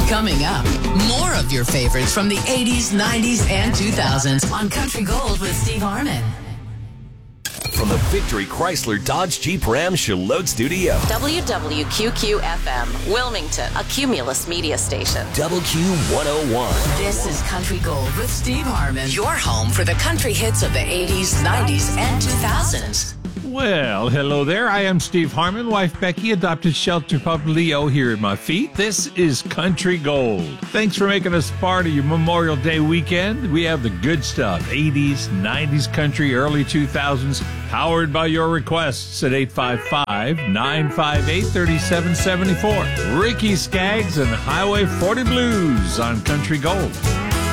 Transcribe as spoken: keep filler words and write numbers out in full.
Coming up, more of your favorites from the eighties, nineties, and two thousands on Country Gold with Steve Harmon. From the Victory Chrysler Dodge Jeep Ram Charlotte Studio. W W Q Q F M, Wilmington, a Cumulus media station. W Q one oh one. This is Country Gold with Steve Harmon. Your home for the country hits of the eighties, nineties, and two thousands. Well, hello there. I am Steve Harmon, wife Becky, adopted shelter pup Leo here at my feet. This is Country Gold. Thanks for making us part of your Memorial Day weekend. We have the good stuff, eighties, nineties country, early two thousands, powered by your requests at eight five five, nine five eight, three seven seven four. Ricky Skaggs and Highway forty Blues on Country Gold.